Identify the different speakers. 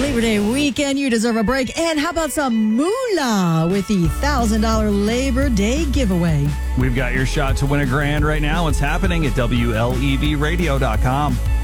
Speaker 1: Labor Day weekend, you deserve a break. And how about some moolah with the $1,000 Labor Day giveaway?
Speaker 2: We've got your shot to win $1,000 right now. It's happening at WLEVradio.com.